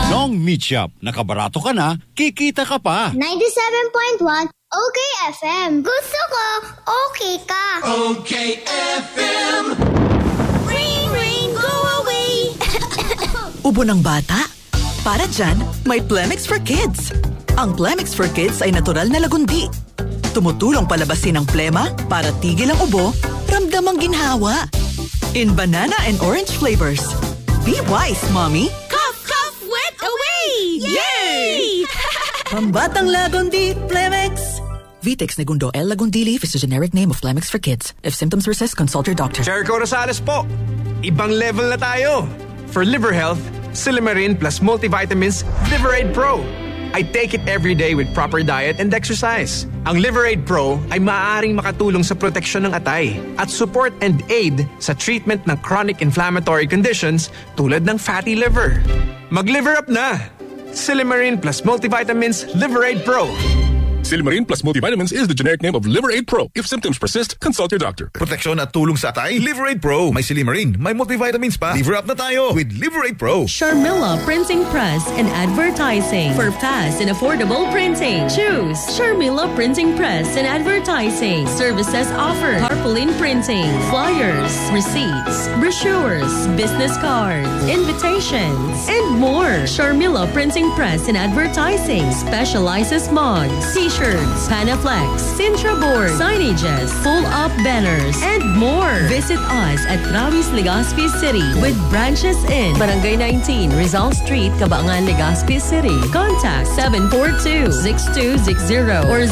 Nong Meet-Shop, nakabarato ka na, kikita ka pa. 97.1 Okay FM. Gusto ko, okay ka. Okay FM. Rain, rain, go away. Ubo ng bata? Para dyan, may Plemix for Kids. Ang Plemix for Kids ay natural na lagundi. Tumutulong palabasin ang plema para tigil ang ubo, ramdam ang ginhawa. In banana and orange flavors. Be wise, Mommy. Cough, cough, wet away. Yay! Pambatang lagundi, Plemix. Vitex Negundo L. Lagundili is the generic name of Plemix for Kids. If symptoms persist, consult your doctor. Jericho Rosales po. Ibang level na tayo. For liver health, Silimarin plus multivitamins Liverade Pro. I take it every day with proper diet and exercise. Ang Liverade Pro ay maaaring makatulong sa proteksyon ng atay at support and aid sa treatment ng chronic inflammatory conditions tulad ng fatty liver. Mag-liver up na! Silimarin plus multivitamins Liverade Pro. Silimarin plus multivitamins is the generic name of Liverade Pro. If symptoms persist, consult your doctor. Proteksyon at tulong sa atay, Liverade Pro. May Silimarin, may multivitamins pa. Liver up na tayo with Liverade Pro. Sharmila Printing Press and Advertising. For fast and affordable printing, choose Sharmila Printing Press and Advertising. Services offered: tarpaulin printing, flyers, receipts, brochures, business cards, invitations, and more. Sharmila Printing Press and Advertising specializes mugs, t-shirts, Panaflex, Sintra board, signages, full-up banners, and more. Visit us at Travis, Legazpi City with branches in Barangay 19, Rizal Street, Cabangan, Legazpi City. Contact 742-6260 or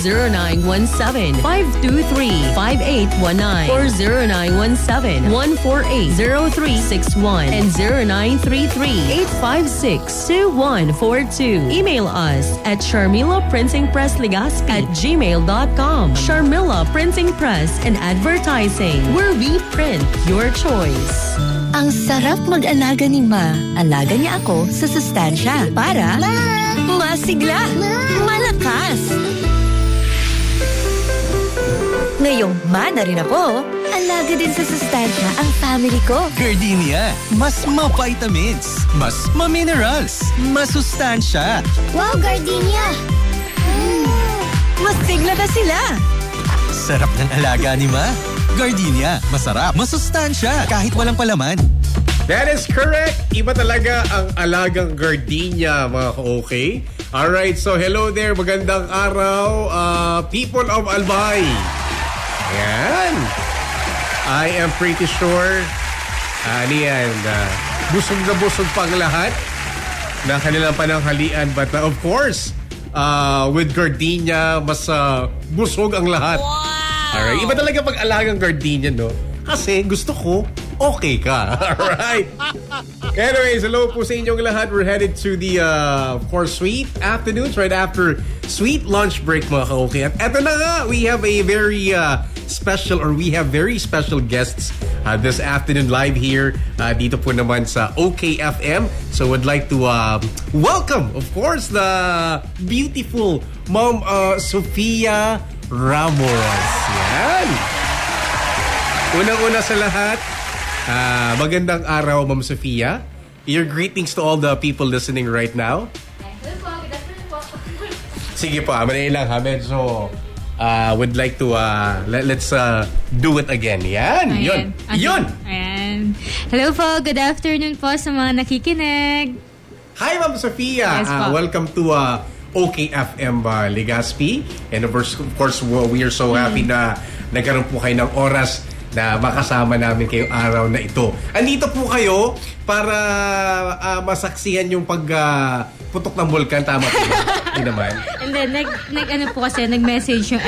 0917-523-5819 or 0917-148-0361 and 0933-856-2142. Email us at Sharmila Printing Press Legazpi at gmail.com. Sharmila Printing Press and Advertising, where we print your choice. Ang sarap mag-alaga ni Ma. Alaga niya ako sa sustansya para masigla, malakas. Ngayong Ma na rin ako, alaga din sa sustansya ang family ko. Gardenia, mas ma-vitamins, mas ma-minerals, masustansya. Wow, Gardenia. Mas sigla na sila. Sarap ng alaga ni Ma. Gardenia, masarap, masustansya, kahit walang palaman. That is correct. Iba talaga ang alagang gardenia, mga ka-okay. Alright, so hello there. Magandang araw, people of Albay. Ayan. I am pretty sure, busog na busog pang lahat na kanilang pananghalian. But of course, with gardenia, mas busog ang lahat. Wow! Alright, iba talaga pag alagang gardenia, no? Kasi gusto ko, okay ka. Alright. Anyways, hello po sa inyong lahat. We're headed to the, of course, sweet afternoons right after sweet lunch break, mga ka-okay. At eto na nga, we have a very we have very special guests this afternoon live here dito po naman sa OKFM. So would like to welcome, of course, the beautiful Mom Sofia Ramos. Yan. Unang-una sa lahat, magandang araw, Ma'am Sofia. Your greetings to all the people listening right now. Sige po, manay lang ha. Medyo would like to let's do it again. Yan. Ayan. Yun. Ayan. Hello po. Good afternoon po sa mga nakikinig. Hi, Ma'am Sofia. Yes, welcome to OKFM Legazpi. And of course, we are so happy na nagkaroon po kayo ng oras na makasama namin kayo araw na ito. Andito po kayo para masaksihan yung pagputok ng vulkan. Tama po ba? Hindi naman. And then, nag-message yung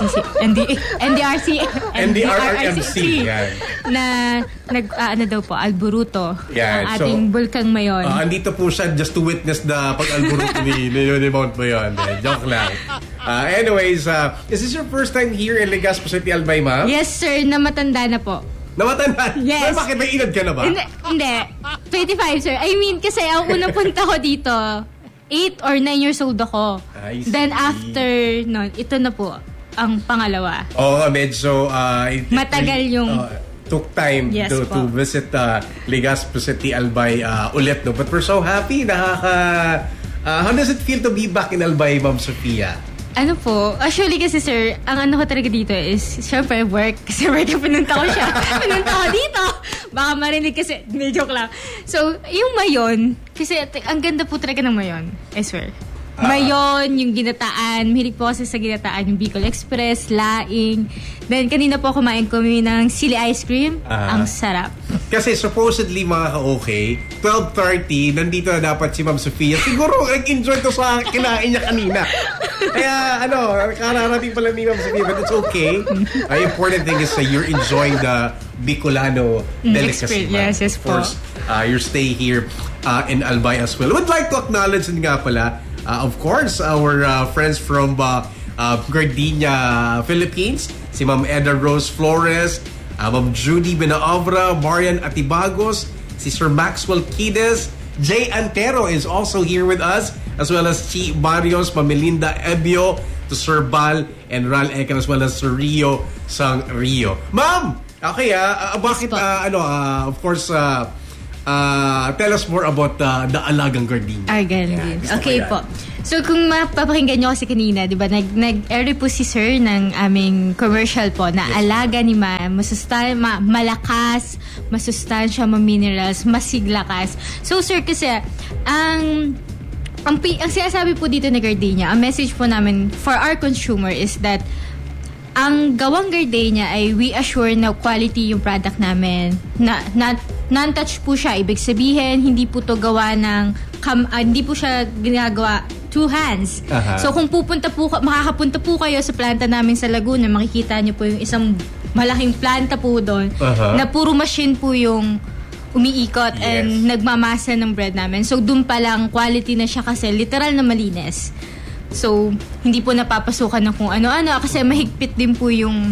NDRRMC yan. Na daw po, Alboruto. Yan. Ang ating bulkang mayon. Andito po siya just to witness the pag-Alboruto ni Mount Mayon. Joke lang. Anyways, is this your first time here in Legazpi City, Albay, ma'am? Yes, sir. Namatanda na po. Namatanda? Yes. Bakit? May edad ka na ba? Hindi. 25, sir. I mean, kasi ang unang punta ko dito, 8 or 9 years old ako. Then after nun, ito na po ang pangalawa. Oo, medyo... matagal yung... took time to visit Legazpi City, Albay ulit. No? But we're so happy. How does it feel to be back in Albay, Ma'am Sofia? Ano po, actually kasi sir, ang ano ko talaga dito is, syempre work. Kasi work yung pinunta ko siya. Pinunta ko dito. Baka marinig kasi, hindi, joke lang. So, yung mayon, kasi ang ganda po talaga ng mayon, I swear. Mayon, yung ginataan. Mahilig po kasi sa ginataan, yung Bicol Express, laing. Then, kanina po kumain kami ng sili ice cream. Ang sarap. Kasi supposedly, mga ka-okay, 12:30, nandito na dapat si Ma'am Sofia. Siguro, nag-enjoy to sa kinain niya kanina. Kaya, kararating pala ni Ma'am Sofia, but it's okay. The important thing is you're enjoying the Bicolano delicacy. Yes, of course, your stay here in Albay as well. Would like to acknowledge din nga pala, of course, our friends from Gardenia, Philippines, si Ma'am Eda Rose Flores, Ma'am Judy Benaobra, Marian Atibagos, si Sir Maxwell Kides, Jay Antero is also here with us, as well as Chi Barrios, Ma'am Melinda Ebio, to Sir Bal and Ral Ekan, as well as Sir Rio Sang Rio. Ma'am, okay, bakit, of course, tell us more about the Alagang Gardenia. Ganun. Okay po. So kung mapapakinggan nyo kasi kanina, di ba, nag-air po si Sir ng aming commercial po na alaga ni Ma, malakas, masustansya, minerals, masiglakas. So Sir, kasi ang sinasabi po dito na Gardenia, ang message po namin for our consumer is that ang gawang Gardenia ay we assure na quality yung product namin. Non-touch po siya. Ibig sabihin, hindi po to gawa ng hindi po siya ginagawa two hands. So kung makakapunta po kayo sa planta namin sa Laguna, makikita niyo po yung isang malaking planta po doon na puro machine po yung umiikot and nagmamasa ng bread namin. So doon pa lang quality na siya kasi literal na malinis. So, hindi po napapasukan ng kung ano-ano kasi mahigpit din po yung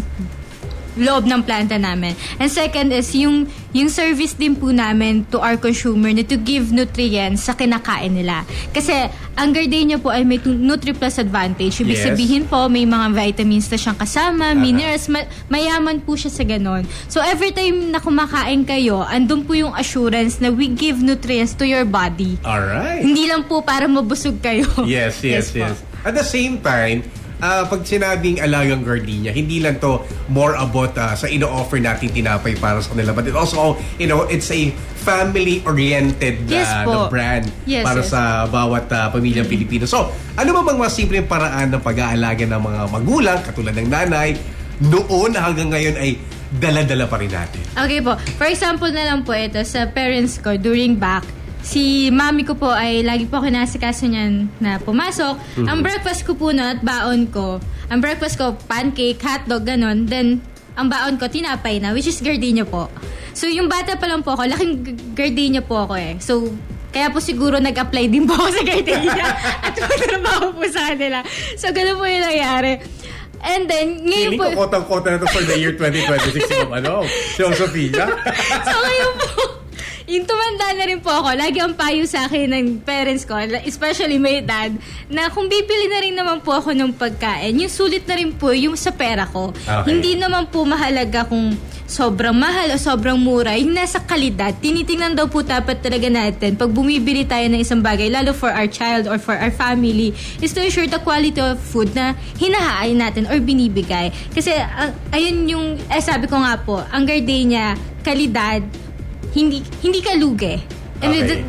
loob ng planta namin. And second is yung service din po namin to our consumer na to give nutrients sa kinakain nila. Kasi ang Gardenia po ay may NutriPlus advantage. Ibig sabihin po may mga vitamins na siyang kasama, minerals, mayaman po siya sa ganon. So every time na kumakain kayo, andun po yung assurance na we give nutrients to your body. Alright. Hindi lang po para mabusog kayo. Yes. At the same time, pag sinabing Alagang Gardenia, hindi lang to more about sa ino-offer natin tinapay para sa kanila, but it also, it's a family-oriented na brand para sa bawat pamilyang Pilipino. So, ano ba bang mga simpleng paraan ng pag-aalaga ng mga magulang, katulad ng nanay, noon hanggang ngayon ay dala-dala pa rin natin? Okay po. For example na lang po ito, sa parents ko, during back, si mami ko po ay lagi po kinasikaso niyan na pumasok. Ang breakfast ko po at baon ko, ang breakfast ko, pancake, hotdog, ganon. Then, ang baon ko, tinapay na, which is Gardenia po. So, yung bata pa lang po ako, laking Gardenia po ako eh. So, kaya po siguro nag-apply din po ako sa Gardenia at trabaho po sa kanila. So, gano'n po yung nangyari. And then, ngayon po... Feeling ko kotang-kota na to for the year 2026 si Sofia. So, ngayon po, yung tumanda na rin po ako, lagi ang payo sa akin ng parents ko, especially my dad, na kung bibili na rin naman po ako ng pagkain, yung sulit na rin po yung sa pera ko. Okay. Hindi naman po mahalaga kung sobrang mahal o sobrang mura, yung nasa kalidad. Tinitingnan daw po dapat talaga natin pag bumibili tayo ng isang bagay, lalo for our child or for our family, is to ensure the quality of food na hinahain natin or binibigay. Kasi ayun yung, sabi ko nga po, ang Gardenia, kalidad, hindi ka lugi. Okay.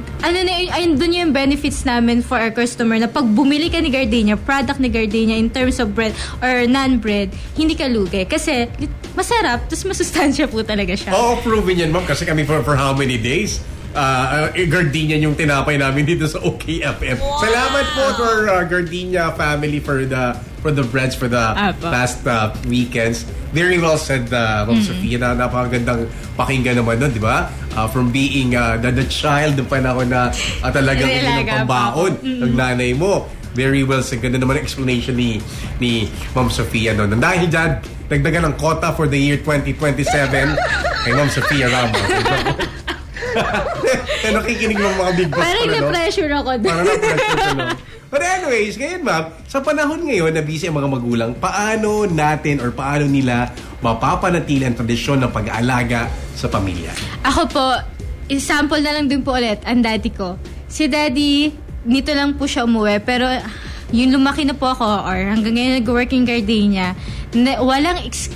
Doon yung benefits namin for our customer na pag bumili ka ni Gardenia, product ni Gardenia in terms of bread or non-bread, hindi ka lugi. Kasi masarap, tapos masustansya po talaga siya. Oo, proven yan, ma'am. Kasi kami for how many days? Gardenia yung tinapay namin dito sa OKFM. Wow! Salamat po to our Gardenia family for the breads for the past weekends. Very well said, Ma'am Sofia, na napakagandang pakinggan naman nun, di ba? From being the child ng panahon na talagang yung pambaon ng nanay mo. Very well said. Ganda naman ang explanation ni Ma'am Sofia nun. Dahil dyan, dagdagan ng quota for the year 2027 kay Ma'am Sofia Ramos. Nakikinig ng mga big boss. Parang na-pressure ako doon. Parang na-pressure ko, no? But anyways, ngayon ma'am, sa panahon ngayon na busy ang mga magulang, paano natin or paano nila mapapanatili ang tradisyon ng pag-aalaga sa pamilya? Ako po, example na lang din po ulit, ang daddy ko. Si daddy, nito lang po siya umuwi, pero yung lumaki na po ako or hanggang ngayon nag-working gardenia, walang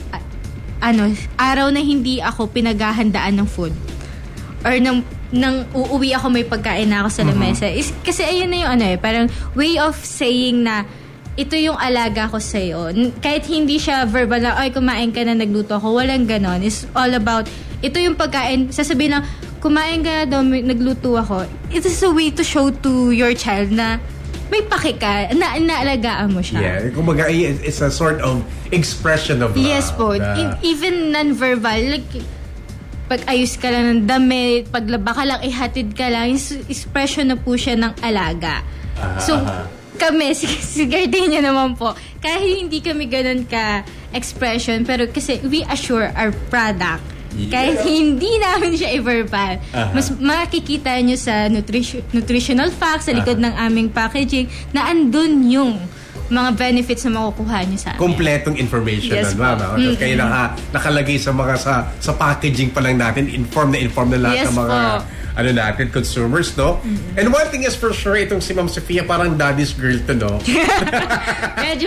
araw na hindi ako pinaghahandaan ng food. Or nang uuwi ako may pagkain na ako sa lamesa. Kasi ayun na yung parang way of saying na ito yung alaga ko sa'yo. Kahit hindi siya verbal na, ay kumain ka na, nagluto ako. Walang ganon. It's all about, ito yung pagkain, sasabihin lang, kumain ka na daw, nagluto ako. It is a way to show to your child na may paki ka, na naalagaan mo siya. Yeah, kumbaga, it's a sort of expression of love. Yes po. Even non-verbal, like, pag ayos ka lang ng damit, paglaba ka lang, ihatid ka lang, expression na po siya ng alaga. So, kami, si Gardenia naman po, kahit hindi kami ganun ka-expression, pero kasi we assure our product, kahit hindi namin siya i-verbal, mas makikita nyo sa nutritional facts sa likod ng aming packaging na andun yung mga benefits na makukuha nyo sa amin. Kompletong information. Yes, ma'am. Kaya nakalagay sa mga sa packaging pa lang natin, inform na lahat ng mga natin, consumers, no? And one thing is for sure, itong si Ma'am Sofia, parang daddy's girl to, no? medyo.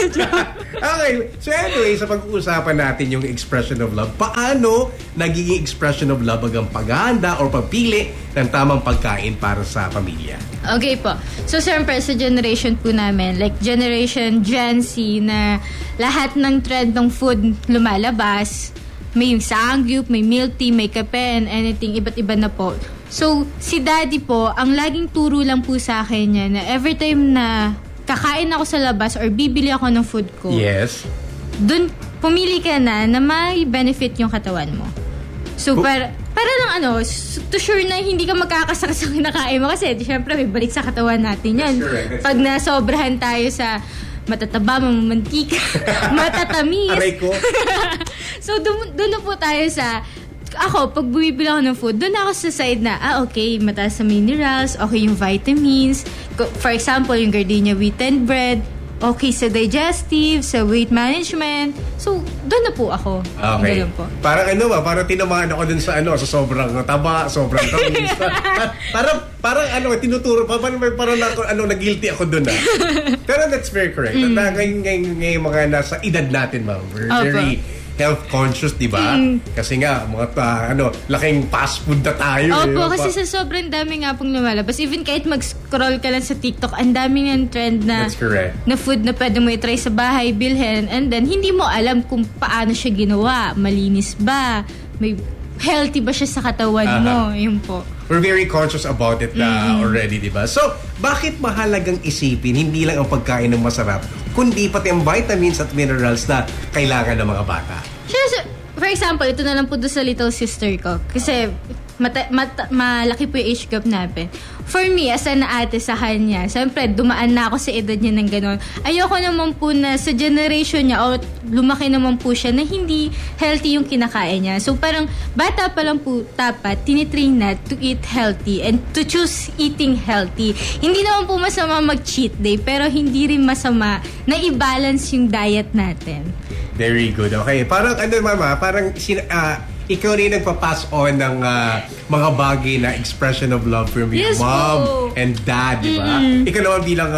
Okay, so anyway, sa pag-uusapan natin yung expression of love, paano nagiging expression of love ang paghahanda or pagpili ng tamang pagkain para sa pamilya? Okay po. So, siyempre, sa generation po namin, like generation Gen Z, na lahat ng trend ng food lumalabas, may sangyup, may milk tea, may kape, and anything, iba't iba na po. So, si daddy po, ang laging turo lang po sa akin niya na every time na kakain ako sa labas or bibili ako ng food ko, yes, dun pumili ka na may benefit yung katawan mo. So, para lang to sure na hindi ka magkakasakit sa kinakain mo kasi syempre may balik sa katawan natin yan. Pag nasobrahan tayo sa matataba, mamamantika, matatamis. Aray ko. So, doon na po tayo sa, ako, pag bumibili ako ng food, doon ako sa side na, okay, mataas sa minerals, okay yung vitamins. For example, yung Gardenia wheat and bread, okay sa digestive, sa weight management. So, doon na po ako. Okay. Po. Parang parang tinamaan ako dun sa sa sobrang taba, sobrang tamis. parang tinuturo pa, parang nag-guilty ako dun Pero that's very correct. At ngayon mga nasa edad natin, ma'am, we're very health conscious, di ba? Kasi nga, mga laking fast food na tayo. Opo, kasi sa sobrang dami nga pong lumalabas. Even kahit mag-scroll ka lang sa TikTok, ang dami ng trend na food na pwede mo i-try sa bahay, bilhin, and then hindi mo alam kung paano siya ginawa. Malinis ba? May healthy ba siya sa katawan mo? Yun po. We're very conscious about it already, di ba? So, bakit mahalagang isipin hindi lang ang pagkain ng masarap, kundi pati ang vitamins at minerals na kailangan ng mga bata? For example, ito na lang po doon sa little sister ko. Kasi malaki po yung age gap natin. For me, as an ate sa kanya, siyempre, dumaan na ako sa edad niya ng gano'n. Ayoko naman po na sa generation niya, o lumaki naman po siya, na hindi healthy yung kinakain niya. So, parang bata pa lang po dapat, tinitrain na to eat healthy and to choose eating healthy. Hindi naman po masama mag-cheat day, pero hindi rin masama na i-balance yung diet natin. Very good. Okay. Parang mama, parang ikaw rin nagpa-pass on ng mga bagay na expression of love from your mom and dad, di ba? Ikaw naman bilang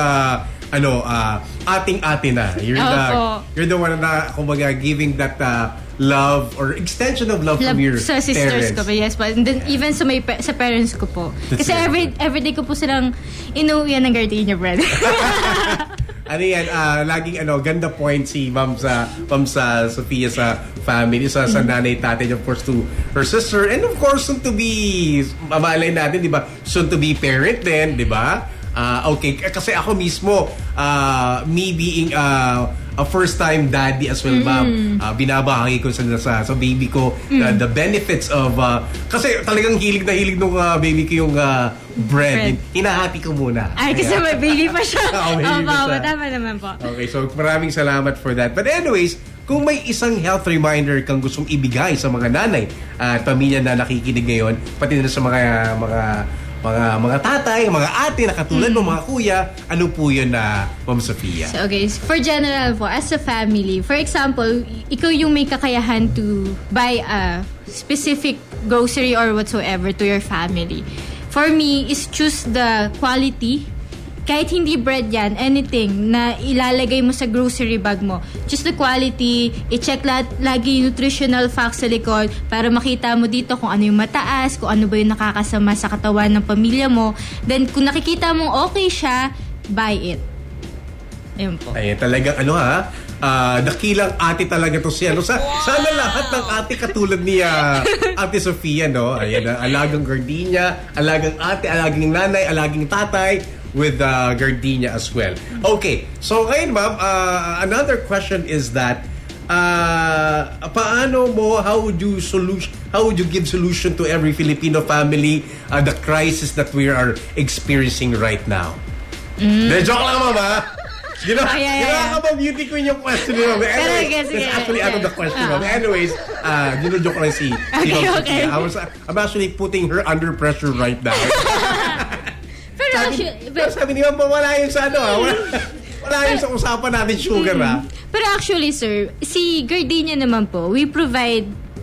ating-ate na. You're the one na kumbaga giving that love or extension of love from your sa sisters parents. Ko, yes po. And then even sa parents ko po. Kasi everyday ko po silang inuwian ng Gardenia bread. Laging ganda point si Ma'am sa Sofia sa family, sa nanay, tatay, of course to her sister, and of course soon to be, mamalay natin, di ba, soon to be parent din, di ba? Okay, kasi ako mismo, me being a first-time daddy as well, ma'am, binabahagi ko sa baby ko the benefits of, kasi talagang hilig na hilig nung baby ko yung bread. Hinahati ko muna. Ay, kasi may baby pa siya. Tama naman po. Okay, so maraming salamat for that. But anyways, kung may isang health reminder kang gustong ibigay sa mga nanay at pamilya na nakikinig ngayon, pati na sa mga mga tatay, mga ate na katulad mo, mga kuya, ano po yun na Ma'am Sofia? So, okay, for general po, as a family, for example, ikaw yung may kakayahan to buy a specific grocery or whatsoever to your family. For me, is choose the quality. Kahit hindi bread yan, anything na ilalagay mo sa grocery bag mo, just the quality, i-check lagi yung nutritional facts sa likod para makita mo dito kung ano yung mataas, kung ano ba yung nakakasama sa katawan ng pamilya mo. Then, kung nakikita mong okay siya, buy it. Ayun po. Ay, talagang dakilang ate talaga to siya. Sana lahat ng ate katulad ni Ate Sofia, no? Ayan, alagang gardenia, alagang ate, alagang nanay, alagang tatay, with gardenia as well. Okay, so ngayon ma'am, another question is that how would you give solution to every Filipino family the crisis that we are experiencing right now? Joke lang ma'am. Beauty queen yung question ni ma'am. Anyways, that's actually out of the question ma'am. Anyways, joke lang si Ma'am Sofia. I'm actually putting her under pressure right now. Sabi ni ma'am, wala yun sa wala yun sa usapan natin sugar Pero actually sir, si Gardenia naman po, we provide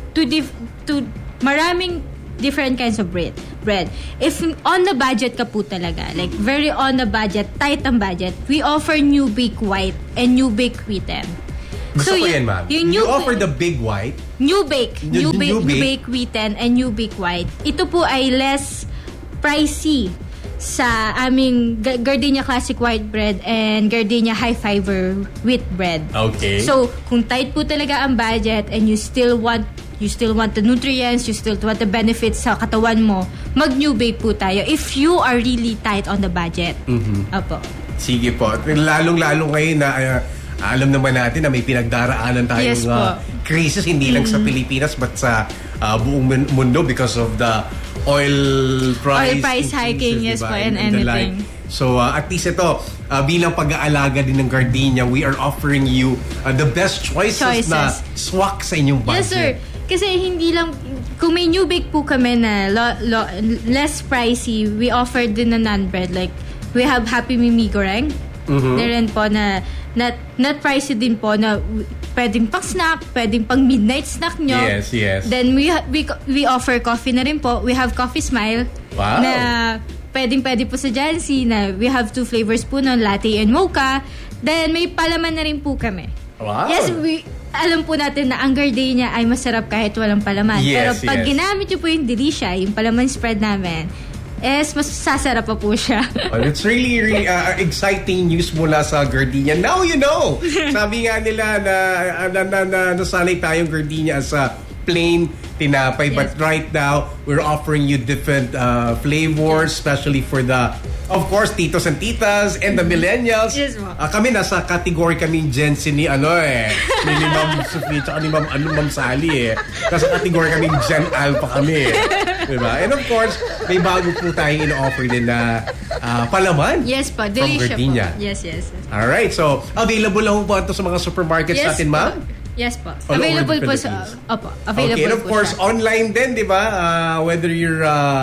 to maraming different kinds of bread. If on the budget ka po talaga, like very on the budget, tight ang budget, we offer New Bake White and New Bake Wheaten. Gusto ko yan ma'am. You offer the Big White, New Bake Wheaten and New Bake White. Ito po ay less pricey sa aming Gardenia Classic White Bread and Gardenia High Fiber Wheat Bread. Okay. So, kung tight po talaga ang budget and you still want the nutrients, you still want the benefits sa katawan mo, mag-New Bake po tayo if you are really tight on the budget. Opo. Sige po. Lalong-lalo ngayon na alam naman natin na may pinagdaraanan tayong crisis, hindi lang sa Pilipinas but sa buong mundo because of the oil price hiking, yes po, and anything. So at least ito, bilang pag-aalaga din ng Gardenia, we are offering you the best choices na swak sa inyong budget. Yes sir. Kasi hindi lang, kung may New Bake po kami na less pricey, we offer din na non-bread. Like, we have Happy Mimi Goreng. Meron po na not pricey din po na pwedeng pang snack, pwedeng pang midnight snack nyo. Yes. Then we offer coffee na rin po. We have Coffee Smile. Wow. Na pwede po sa Jancy na we have 2 flavors po nun, latte and mocha. Then may palaman na rin po kami. Wow. Yes, alam po natin na ang Gardenia ay masarap kahit walang palaman. Pero pag ginamit nyo po yung Delicia, yung palaman spread namin, mas sasarap pa po siya. It's really exciting news mula sa Gardenia. Now you know! Sabi nga nila na nasanay tayong Gardenia as a plain tinapay. Yes. But right now, we're offering you different flavors, especially for the, of course, titos and titas and the millennials. Yes, kami nasa category kami Gen Z ni Ma'am Sofia tsaka ni Ma'am Sally Nasa category kami Gen Alpha kami diba? And of course, may bago po tayong in-offer din na palaman. Yes po, delicious po. Yes. Alright, so available lang po ito sa mga supermarkets natin, ma'am? Yes po. Available po sa... Opo. Available okay, and of course, siya. online din, di ba? Whether you're...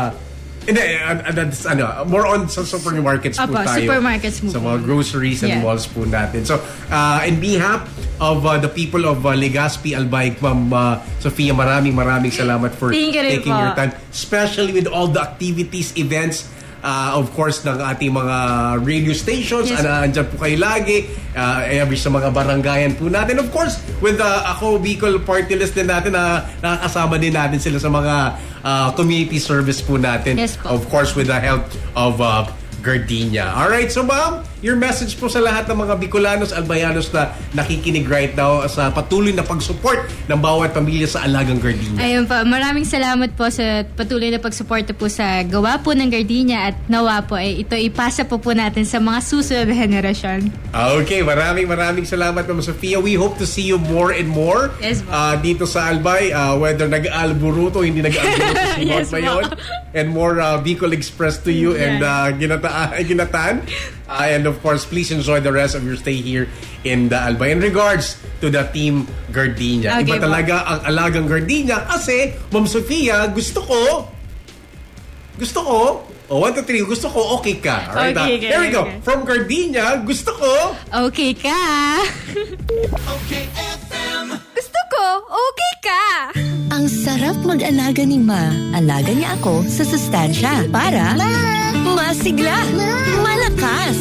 more on sa supermarkets po tayo. Supermarkets mo. Sa mga groceries and malls po natin. So, in behalf of the people of Legazpi, Albay, Ma'am Sofia, maraming salamat for taking your time. Especially with all the activities, events, of course, ng ating mga radio stations. Yes. Andyan po kayo lagi. Every sa mga barangayan po natin. Of course, with ako, Bicol Party List din natin, nakakasama din natin sila sa mga community service po natin. Yes, po. Of course, with the help of Gardenia. Alright, so ma'am, your message po sa lahat ng mga Bicolanos, Albayanos na nakikinig right now sa patuloy na pag-support ng bawat pamilya sa Alagang Gardenia. Ayun po, maraming salamat po sa patuloy na pag-suporta po sa gawa po ng Gardenia at nawa po ito ipasa po natin sa mga susunod na henerasyon. Okay, maraming salamat Ma'am Sofia. We hope to see you more and more dito sa Albay, whether nag-alburuto, hindi nag-alburuto si Yes, ba yun? And more Bicol Express to you and Ginataan. And of course, please enjoy the rest of your stay here in the Albay. In regards to the Team Gardenia. Okay, Iba talaga ang Alagang Gardenia kasi, Ma'am Sofia, gusto ko, 1 to 3. Gusto ko, okay ka. Alright, Okay, Here we go. okay. From Gardenia, gusto ko. Okay ka. Okay FM. Gusto ko, okay ka. Ang sarap mag-alaga ni Ma. Alaga niya ako sa sustansya para masigla, malakas.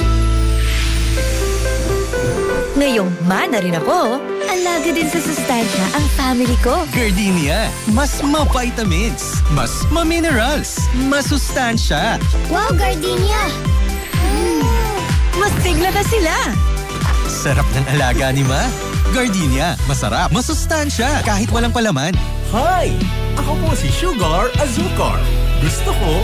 Ngayong Ma na rin ako, alaga din sa sustansya ang family ko. Gardenia, mas ma-vitamins, mas ma-minerals, masustansya. Wow, Gardenia! Mas sigla na sila. Sarap ng alaga ni Ma. Gardenia, masarap, masustansya, kahit walang palaman. Hi! Ako po si Sugar Azucar. Gusto ko